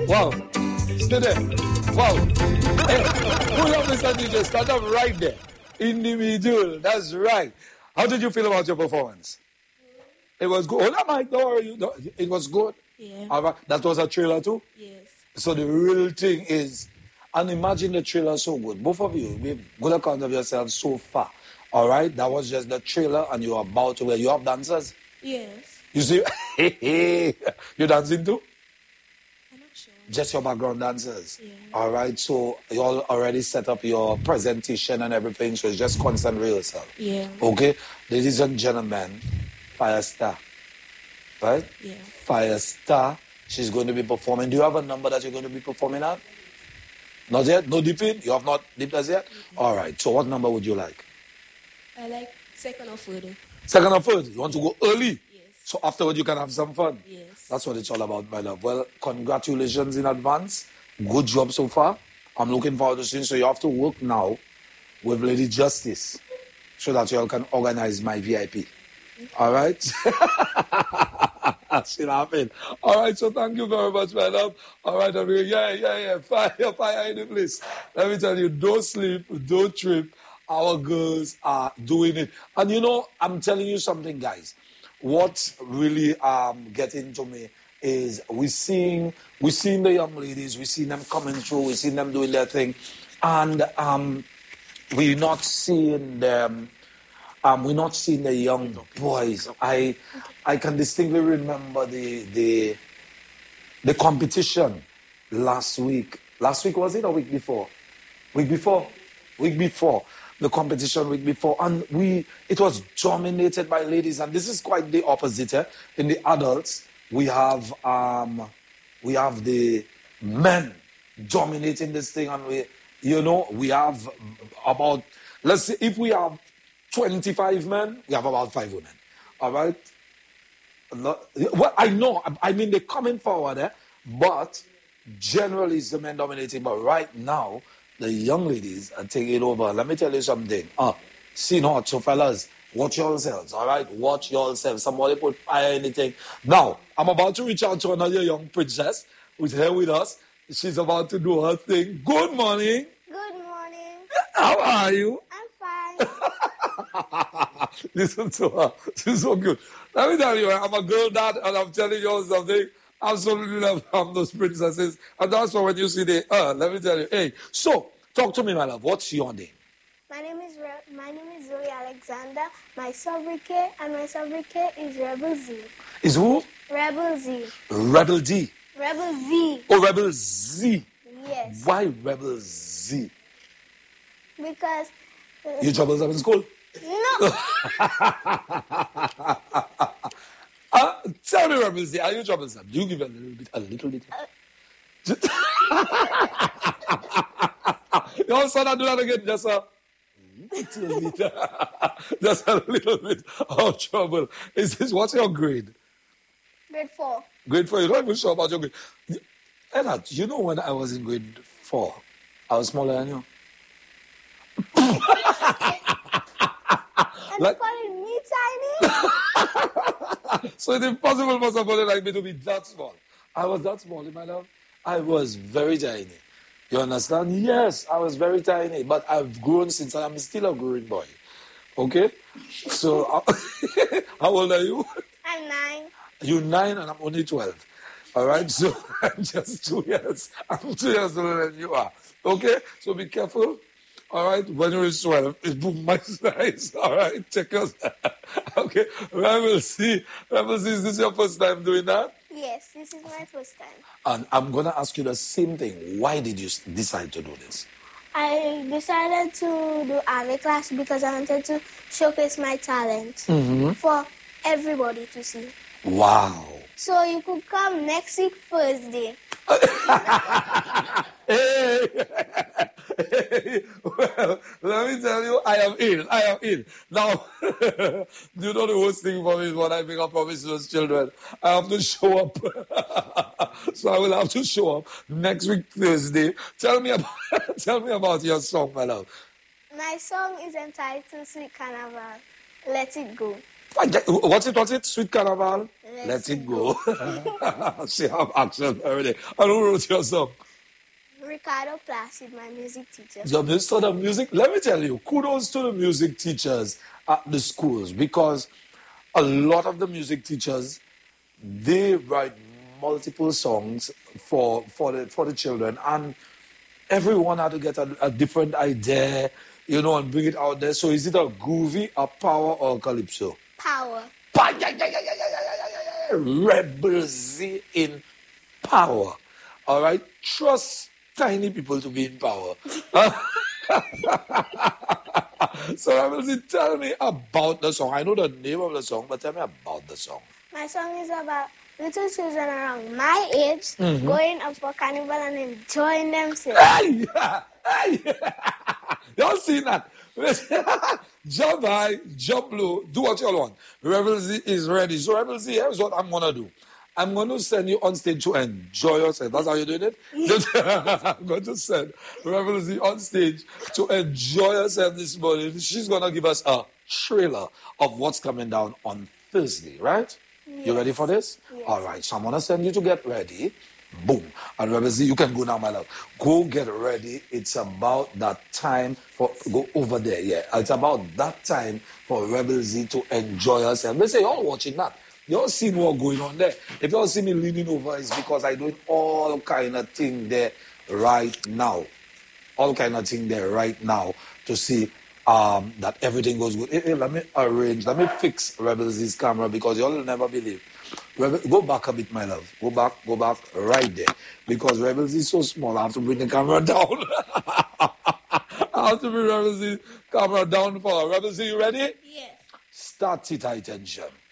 Wow. Stay there. Wow. Hey, pull up, Mr. DJ. Stand up right there. In the middle. That's right. How did you feel about your performance? It was good. Hold on, Mike. Don't worry. It was good. Yeah. All right. That was a trailer too? Yes. So the real thing is, and imagine the trailer so good. Both of you, give good account of yourselves so far. All right? That was just the trailer and you're about to where you have dancers. Yes. You see, you're dancing too? I'm not sure. Just your background dancers. Yeah. All right, so you all already set up your presentation and everything, so it's just constant rehearsal. Yeah. Okay, ladies and gentlemen, Firestar, right? Yeah. Firestar, she's going to be performing. Do you have a number that you're going to be performing at? Not yet? No dipping? You have not dipped as yet? Mm-hmm. All right, so what number would you like? I like second or third. Second or third? You want to go early? Yes. So afterward you can have some fun? Yes. That's what it's all about, my love. Well, congratulations in advance. Good job so far. I'm looking forward to seeing. So you have to work now with Lady Justice so that you all can organize my VIP. All right? She's laughing. All right, so thank you very much, my love. All right, yeah. Fire in the place. Let me tell you, don't sleep, don't trip. Our girls are doing it. And you know, I'm telling you something, guys. What's really getting to me is we seeing the young ladies, we see them coming through, we see them doing their thing, and we're not seeing them. We're not seeing the young boys. I can distinctly remember the competition last week. Last week was it or week before? Week before. The competition week before, and it was dominated by ladies, and this is quite the opposite. In the adults, we have the men dominating this thing, and we have about, let's say, if we have 25 men, we have about 5 women. All right. Well, I know. I mean, they're coming forward, but generally it's the men dominating. But right now, the young ladies are taking over. Let me tell you something. See not, so fellas, watch yourselves, all right? Watch yourselves. Somebody put fire in anything. Now, I'm about to reach out to another young princess who's here with us. She's about to do her thing. Good morning. Good morning. How are you? I'm fine. Listen to her. She's so good. Let me tell you, I'm a girl dad, and I'm telling you something. Absolutely love those princesses. And that's why when you see let me tell you, hey, so talk to me, my love. What's your name? My name is Zoe Alexander. My sobriquet is Rebel Z. Is who? Rebel Z. Rebel D. Rebel Z. Oh, Rebel Z. Yes. Why Rebel Z? Because You troubles up in school? no. Tell me, Rebel Z, are you troublesome? Do you give a little bit? You all saw that, do that again, just a little bit. Just a little bit of trouble. What's your grade? Grade 4. Grade 4, you're not even sure about your grade. Ella, you know when I was in grade 4, I was smaller than you. And Like- you calling me tiny? So it's impossible for somebody like me to be that small. I was that small, my love. I was very tiny. You understand? Yes, I was very tiny, but I've grown since I'm still a growing boy. Okay? So, how old are you? I'm 9. You're 9 and I'm only 12. All right? So, I'm just 2 years. I'm 2 years older than you are. Okay? So, be careful. All right? When you reach 12, it's boom, my size. All right? Check us. Okay? Rebel Z, is this your first time doing that? Yes, this is my first time. And I'm going to ask you the same thing. Why did you decide to do this? I decided to do army class because I wanted to showcase my talent for everybody to see. Wow. So you could come next week Thursday. Hey. Well, let me tell you, I am in. Now, you know the worst thing for me is when I make a promise to those children. I have to show up. So I will have to show up next week Thursday. Tell me about your song, my love. My song is entitled Sweet Carnival. Let it go. What's it? Sweet Carnival? Let it go. See, have action already. And who wrote your song? Ricardo Placid, my music teacher. So the music, let me tell you, kudos to the music teachers at the schools, because a lot of the music teachers, they write multiple songs for the children, and everyone had to get a different idea, and bring it out there. So is it a groovy, a power, or a calypso? Power. Rebel Z in power. All right? Trust tiny people to be in power. So Rebel Z, tell me about the song. I know the name of the song, but tell me about the song. My song is about little children around my age going up for carnival and enjoying themselves. Hey! Hey! Y'all seen that? Jump high, jump low, do what you want. Rebel Z is ready. So Rebel Z, here's what I'm going to do. I'm going to send you on stage to enjoy yourself. That's how you're doing it? I'm going to send Rebel Z on stage to enjoy herself this morning. She's going to give us a trailer of what's coming down on Thursday, right? Yes. You ready for this? Yes. All right, so I'm going to send you to get ready. Boom. And Rebel Z, you can go now, my love. Go get ready. It's about that time go over there, yeah. It's about that time for Rebel Z to enjoy herself. They say, y'all watching that. Y'all seen what going on there. If y'all see me leaning over, it's because I'm doing all kind of thing there right now. All kind of thing there right now to see that everything goes good. Hey, let me fix Rebel Z's camera, because y'all will never believe. Go back a bit, my love. Go back right there. Because Rebel Z is so small, I have to bring the camera down. I have to bring Rebel Z's camera down for her. Rebel Z, you ready? Yes. Start it, high tension.